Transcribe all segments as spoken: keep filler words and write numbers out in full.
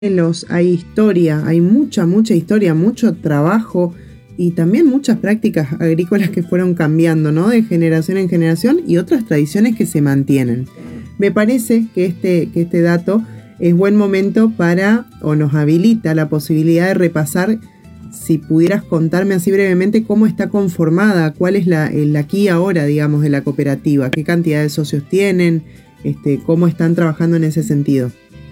modelos, hay historia, hay mucha, mucha historia, mucho trabajo y también muchas prácticas agrícolas que fueron cambiando, ¿no? De generación en generación y otras tradiciones que se mantienen. Me parece que este, que este dato es buen momento para, o nos habilita la posibilidad de repasar, si pudieras contarme así brevemente cómo está conformada, cuál es la, el aquí y ahora, digamos, de la cooperativa, qué cantidad de socios tienen, este, cómo están trabajando en ese sentido.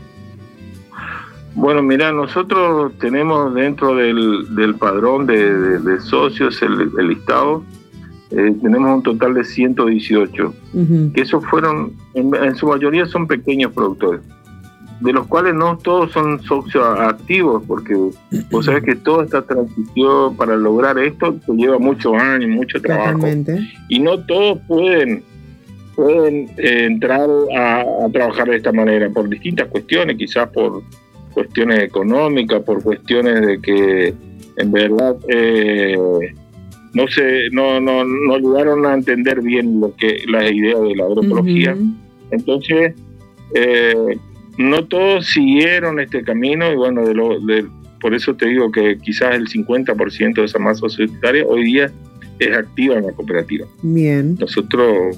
Bueno, mira, nosotros tenemos dentro del, del padrón de, de, de socios, el, el listado, eh, tenemos un total de ciento dieciocho, uh-huh. que esos fueron, en, en su mayoría son pequeños productores, de los cuales no todos son socios activos, porque vos sabés que toda esta transición para lograr esto te lleva muchos años, mucho trabajo, totalmente. Y no todos pueden, pueden eh, entrar a, a trabajar de esta manera, por distintas cuestiones, quizás por cuestiones económicas, por cuestiones de que en verdad eh, no se no, no, no ayudaron a entender bien lo que las ideas de la agroecología. Uh-huh. Entonces eh, no todos siguieron este camino y bueno, de lo, de, por eso te digo que quizás el cincuenta por ciento de esa masa societaria hoy día es activa en la cooperativa. Bien. Nosotros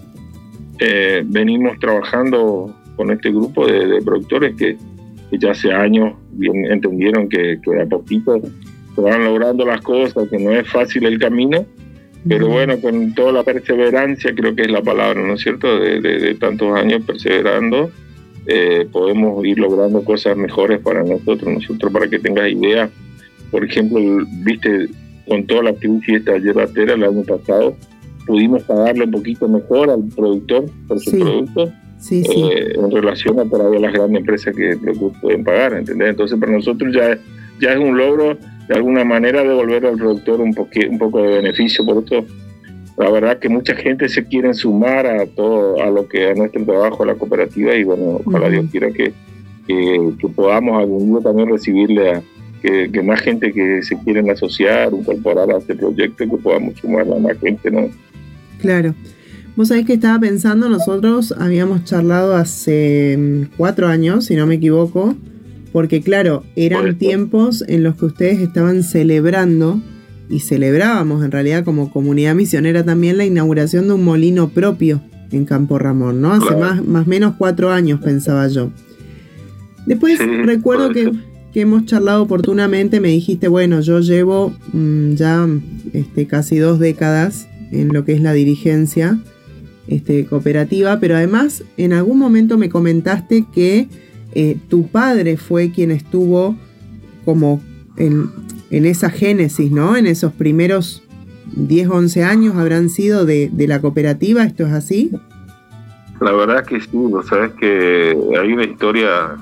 eh, venimos trabajando con este grupo de, de productores que que ya hace años bien entendieron que, que a poquito se van logrando las cosas, que no es fácil el camino, pero uh-huh. bueno, con toda la perseverancia, creo que es la palabra, ¿no es cierto?, de, de, de tantos años perseverando, eh, podemos ir logrando cosas mejores para nosotros. Nosotros, para que tengas idea, por ejemplo, viste, con toda la crisis esta yerbatera el año pasado, pudimos pagarle un poquito mejor al productor por sus sí. productos, Sí, sí. Eh, en relación a por ahí las grandes empresas que, que pueden pagar, ¿entendés? Entonces para nosotros ya, ya es un logro de alguna manera devolver al productor un, poqu- un poco de beneficio. Por eso la verdad que mucha gente se quiere sumar a todo, a lo que a nuestro trabajo, a la cooperativa, y bueno, ojalá uh-huh. Dios quiera que, que, que podamos algún día también recibirle a que, que más gente que se quieren asociar, incorporar a este proyecto, que podamos sumar a más gente, ¿no? Claro. Vos sabés que estaba pensando, nosotros habíamos charlado hace cuatro años, si no me equivoco, porque claro, eran tiempos en los que ustedes estaban celebrando, y celebrábamos en realidad como comunidad misionera también, la inauguración de un molino propio en Campo Ramón, ¿no? Hace claro. más más o menos cuatro años, pensaba yo. Después sí, recuerdo que, que hemos charlado oportunamente, me dijiste, bueno, yo llevo mmm, ya este, casi dos décadas en lo que es la dirigencia Este, cooperativa, pero además en algún momento me comentaste que eh, tu padre fue quien estuvo como en, en esa génesis, ¿no? En esos primeros diez, once años habrán sido de, de la cooperativa, ¿esto es así? La verdad que sí, vos sabés que hay una historia,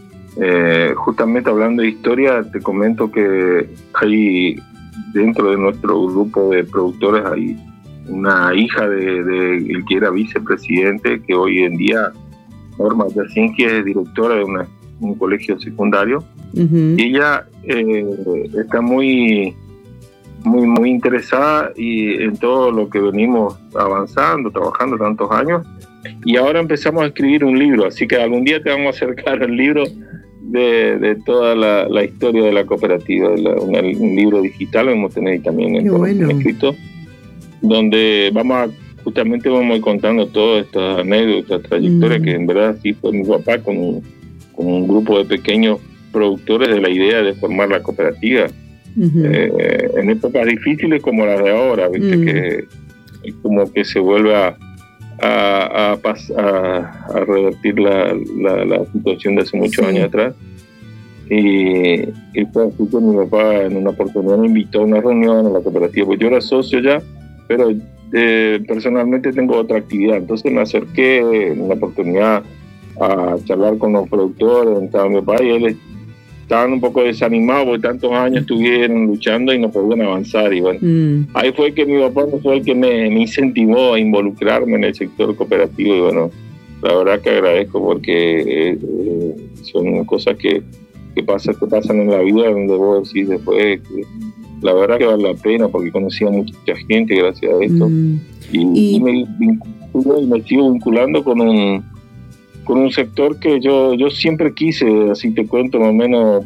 eh, justamente hablando de historia, te comento que hay dentro de nuestro grupo de productores hay una hija de, de el que era vicepresidente, que hoy en día, Norma Yacinski, es directora de una, un colegio secundario. Uh-huh. Y ella eh, está muy, muy, muy interesada y en todo lo que venimos avanzando, trabajando tantos años. Y ahora empezamos a escribir un libro, así que algún día te vamos a acercar el libro de, de toda la, la historia de la cooperativa, de la, una, un libro digital, lo hemos tenido también en, bueno. en escrito, donde vamos a, justamente vamos a ir contando todas estas anécdotas, trayectorias, mm. que en verdad sí fue mi papá con un, con un grupo de pequeños productores de la idea de formar la cooperativa, uh-huh. eh, en épocas difíciles como las de ahora, viste, mm. que es como que se vuelve a, a, a, a, a revertir la, la, la situación de hace muchos sí. años atrás. Y, y fue así que mi papá en una oportunidad me invitó a una reunión a la cooperativa, pues yo era socio ya, pero eh, personalmente tengo otra actividad, entonces me acerqué en una oportunidad a charlar con los productores, estaba mi papá y él estaban un poco desanimados porque tantos años estuvieron luchando y no podían avanzar, y bueno, mm. ahí fue que mi papá fue el que me, me incentivó a involucrarme en el sector cooperativo, y bueno, la verdad que agradezco porque eh, son cosas que, que, pasa, que pasan en la vida, donde vos decís después que la verdad que vale la pena, porque conocí a mucha gente gracias a esto. Mm. Y, y... y me vinculo y me sigo vinculando con un con un sector que yo yo siempre quise, así te cuento más o menos,